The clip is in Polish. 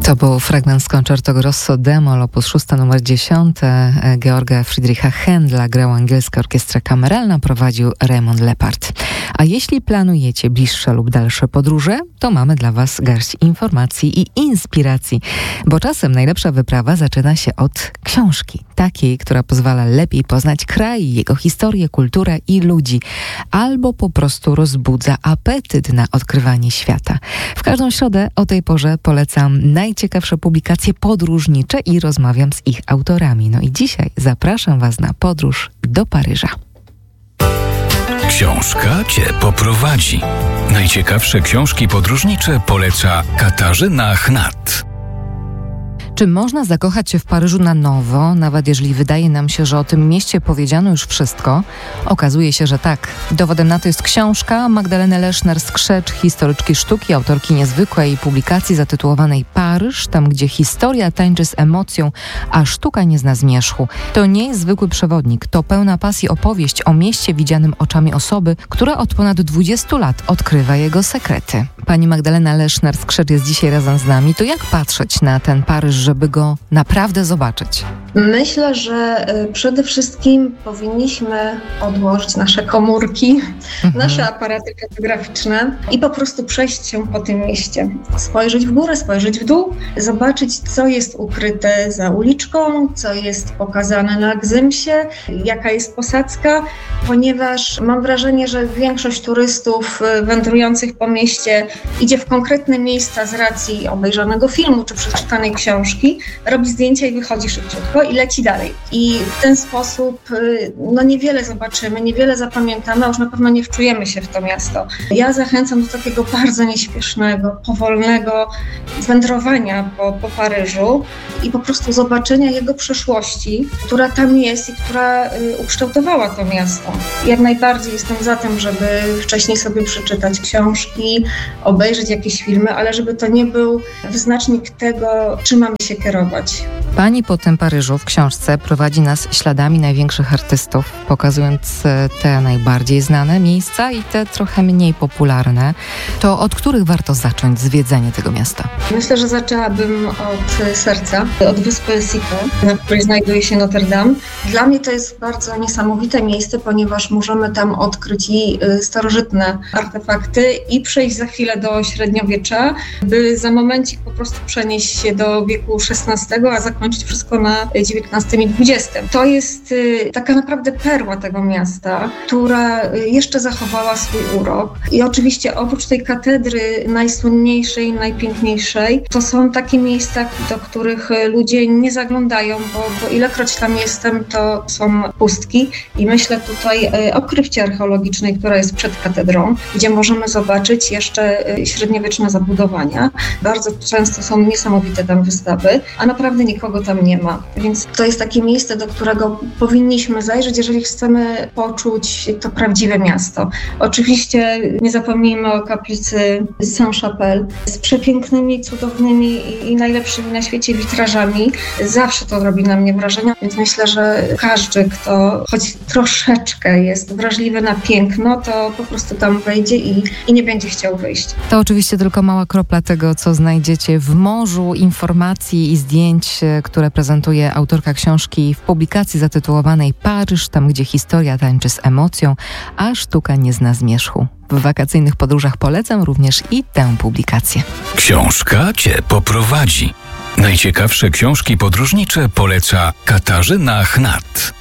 To był fragment z Concerto Grosso d-moll op. 6 nr 10 Georga Friedricha Händla. Grała angielska orkiestra kameralna, prowadził Raymond Lepard. A jeśli planujecie bliższe lub dalsze podróże, to mamy dla Was garść informacji i inspiracji, bo czasem najlepsza wyprawa zaczyna się od książki, takiej, która pozwala lepiej poznać kraj, jego historię, kulturę i ludzi, albo po prostu rozbudza apetyt na odkrywanie świata. W każdą środę o tej porze polecam najciekawsze publikacje podróżnicze i rozmawiam z ich autorami. No i dzisiaj zapraszam Was na podróż do Paryża. Książka Cię poprowadzi. Najciekawsze książki podróżnicze poleca Katarzyna Chnat. Czy można zakochać się w Paryżu na nowo, nawet jeżeli wydaje nam się, że o tym mieście powiedziano już wszystko? Okazuje się, że tak. Dowodem na to jest książka Magdaleny Leszner-Skrzecz, historyczki sztuki, autorki niezwykłej publikacji zatytułowanej Paryż, tam gdzie historia tańczy z emocją, a sztuka nie zna zmierzchu. To nie jest zwykły przewodnik, to pełna pasji opowieść o mieście widzianym oczami osoby, która od ponad 20 lat odkrywa jego sekrety. Pani Magdalena Leszner-Skrzecz jest dzisiaj razem z nami. To jak patrzeć na ten Paryż, żeby go naprawdę zobaczyć? Myślę, że przede wszystkim powinniśmy odłożyć nasze komórki, nasze aparaty fotograficzne i po prostu przejść się po tym mieście. Spojrzeć w górę, spojrzeć w dół, zobaczyć, co jest ukryte za uliczką, co jest pokazane na gzymsie, jaka jest posadzka, ponieważ mam wrażenie, że większość turystów wędrujących po mieście idzie w konkretne miejsca z racji obejrzanego filmu czy przeczytanej książki, robi zdjęcia i wychodzi szybciutko i leci dalej. I w ten sposób niewiele zobaczymy, niewiele zapamiętamy, a już na pewno nie wczujemy się w to miasto. Ja zachęcam do takiego bardzo nieśpiesznego, powolnego wędrowania po Paryżu i po prostu zobaczenia jego przeszłości, która tam jest i która ukształtowała to miasto. Jak najbardziej jestem za tym, żeby wcześniej sobie przeczytać książki, obejrzeć jakieś filmy, ale żeby to nie był wyznacznik tego, czym mamy się kierować. Pani po tym Paryżu w książce prowadzi nas śladami największych artystów, pokazując te najbardziej znane miejsca i te trochę mniej popularne. To od których warto zacząć zwiedzenie tego miasta? Myślę, że zaczęłabym od serca, od wyspy Cité, na której znajduje się Notre Dame. Dla mnie to jest bardzo niesamowite miejsce, ponieważ możemy tam odkryć i starożytne artefakty i przejść za chwilę do średniowiecza, by za momencik po prostu przenieść się do wieku XVI, a zakończyć wszystko na XIX i XX. To jest taka naprawdę perła tego miasta, która jeszcze zachowała swój urok. I oczywiście oprócz tej katedry najsłynniejszej, najpiękniejszej, to są takie miejsca, do których ludzie nie zaglądają, bo ilekroć tam jestem, to są pustki. I myślę tutaj o krypcie archeologicznej, która jest przed katedrą, gdzie możemy zobaczyć jeszcze średniowieczne zabudowania. Bardzo często są niesamowite tam wystawy, a naprawdę nikogo tam nie ma. Więc to jest takie miejsce, do którego powinniśmy zajrzeć, jeżeli chcemy poczuć to prawdziwe miasto. Oczywiście nie zapomnijmy o kaplicy Saint-Chapelle z przepięknymi, cudownymi i najlepszymi na świecie witrażami. Zawsze to robi na mnie wrażenie, więc myślę, że każdy, kto choć troszeczkę jest wrażliwy na piękno, to po prostu tam wejdzie i nie będzie chciał wyjść. To oczywiście tylko mała kropla tego, co znajdziecie w morzu informacji i zdjęć, które prezentuje autorka książki w publikacji zatytułowanej Paryż, tam gdzie historia tańczy z emocją, a sztuka nie zna zmierzchu. W wakacyjnych podróżach polecam również i tę publikację. Książka Cię poprowadzi. Najciekawsze książki podróżnicze poleca Katarzyna Chnat.